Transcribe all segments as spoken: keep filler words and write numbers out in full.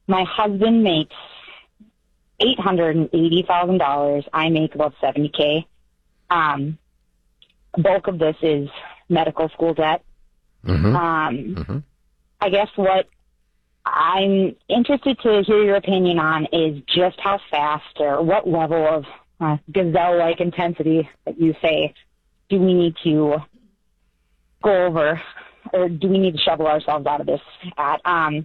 my husband makes eight hundred eighty thousand dollars. I make about seventy K. Um, bulk of this is medical school debt. Mm-hmm. Um, mm-hmm. I guess what I'm interested to hear your opinion on is just how fast or what level of uh, gazelle-like intensity that you say do we need to go over, or do we need to shovel ourselves out of this at? Um,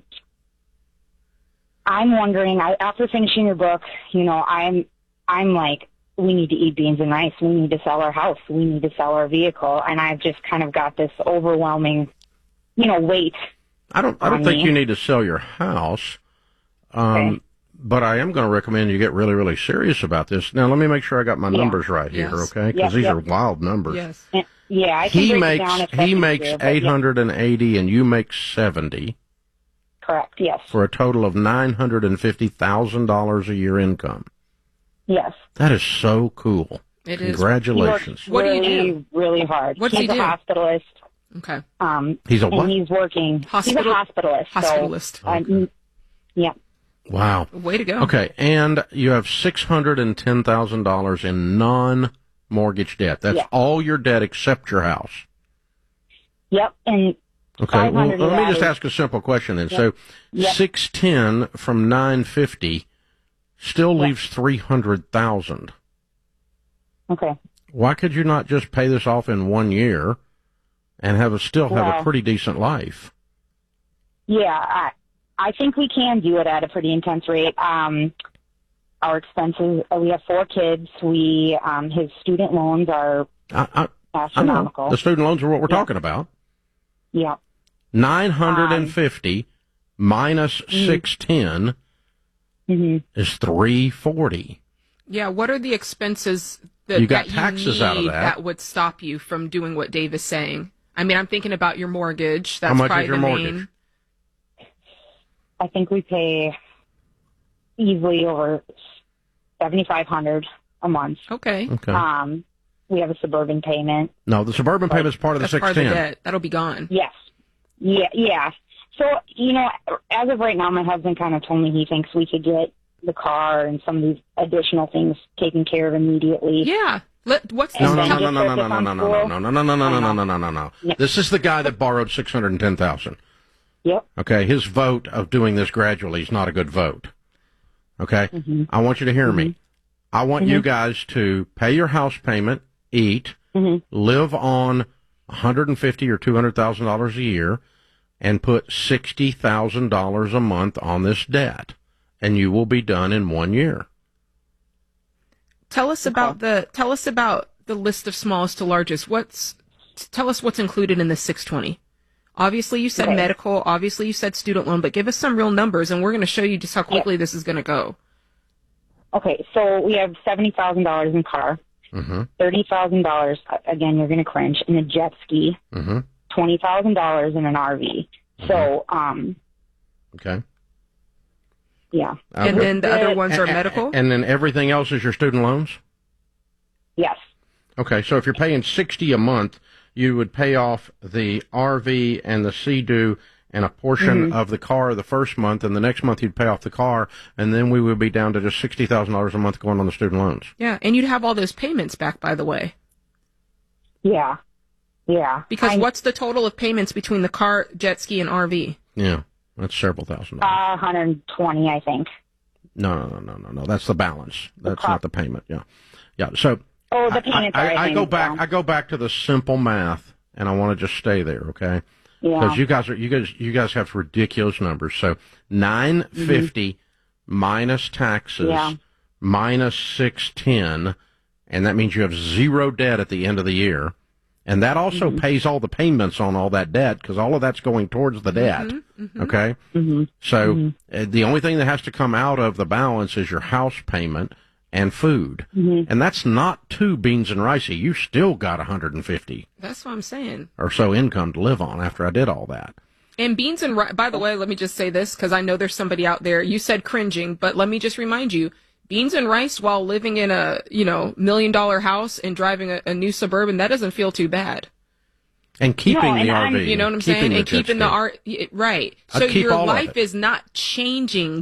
I'm wondering, I, after finishing your book, you know, I'm, I'm like, we need to eat beans and rice. We need to sell our house. We need to sell our vehicle. And I've just kind of got this overwhelming, you know, weight. I don't, I don't think me. you need to sell your house. Um, Okay. But I am going to recommend you get really, really serious about this. Now, let me make sure I got my Yeah. numbers right here, Yes. okay? Because Yep, these yep. are wild numbers. Yes. And, yeah, I can He break makes it down if he that's makes easier, but eight yeah. hundred eighty, and you make seventy, Correct, yes. for a total of nine hundred and fifty thousand dollars a year income. Yes. That is so cool. It is. Congratulations. He works What do you really, do? really hard. What does he's he a do? hospitalist. Okay. Um, He's a and what? he's working. Hospital- he's a hospitalist. Hospitalist. So, um, yeah. Wow. Way to go. Okay, and you have six hundred ten thousand dollars in non-mortgage debt. That's Yeah. all your debt except your house. Yep. And Okay, well, five hundred of let me that just is- ask a simple question then. Yep. So Yep. six ten from nine fifty still Yep. leaves three hundred thousand. Okay. Why could you not just pay this off in one year and have a, still have a Well- pretty decent life? Yeah, I, I think we can do it at a pretty intense rate. Um, our expenses, uh, we have four kids. We, um, his student loans are I, I, I know. astronomical. The student loans are what we're Yeah. talking about. Yeah. nine hundred fifty Um, minus six ten hmm is three forty. Yeah. What are the expenses that You got that taxes you out of need that. that would stop you from doing what Dave is saying? I mean, I'm thinking about your mortgage. That's How much probably is your the mortgage? main. I think we pay easily over seventy-five hundred a month. Okay. Okay. Um, we have a suburban payment. No, the suburban payment is part of the That's six part of the ten. debt. That'll be gone. Yes. Yeah, yeah. So, you know, as of right now, my husband kind of told me he thinks we could get the car and some of these additional things taken care of immediately. Yeah. Let, what's No, this? no, And no, then no, no, just no, no, focus no, on no, school. no, no, no, no, no, no, I no, know. no, no, no. Yeah. This is the guy that borrowed six hundred ten thousand. Yep. Okay, his vote of doing this gradually is not a good vote. Okay, Mhm. I want you to hear me. Mhm. I want you Mhm. guys to pay your house payment, eat, Mhm. live on one hundred fifty or two hundred thousand dollars a year, and put sixty thousand dollars a month on this debt, and you will be done in one year. Tell us about the. Tell us about the list of smallest to largest. What's? Tell us what's included in the six twenty. Obviously, you said Okay. medical. Obviously, you said student loan. But give us some real numbers, and we're going to show you just how quickly this is going to go. Okay, so we have seventy thousand dollars in car, Mm-hmm. thirty thousand dollars, again, you're going to cringe, in a jet ski, Mm-hmm. twenty thousand dollars in an R V. So, um, Okay. yeah. And then the other ones are And- medical. And then everything else is your student loans? Yes. Okay, so if you're paying sixty a month, you would pay off the R V and the Sea-Doo and a portion Mm-hmm. of the car the first month, and the next month you'd pay off the car, and then we would be down to just sixty thousand dollars a month going on the student loans. Yeah, and you'd have all those payments back, by the way. Yeah. Yeah. Because I- what's the total of payments between the car, jet ski, and R V? Yeah, that's several thousand dollars. Uh, one hundred twenty, I think. No, no, no, no, no, no. That's the balance. That's cost. not the payment. Yeah, yeah. So Oh, the I, payments I, are, I, I think, go back. so. I go back to the simple math, and I want to just stay there, okay? Yeah. Because you guys are you guys you guys have ridiculous numbers. So nine fifty minus taxes Yeah. minus six ten, and that means you have zero debt at the end of the year, and that also pays all the payments on all that debt because all of that's going towards the debt. Okay, Mhm. so uh, the only thing that has to come out of the balance is your house payment and food, Mhm. and that's not too beans and ricey. You still got one hundred fifty That's what I'm saying. or so income to live on after I did all that. And beans and rice, by the way, let me just say this, because I know there's somebody out there, you said cringing, but let me just remind you, beans and rice while living in a, you know, million dollar house and driving a, a new Suburban, that doesn't feel too bad. And keeping No, and the I'm- R V. You know what I'm keeping saying? the And jet keeping the ski. art, right. I'd So keep your all of life it. is not changing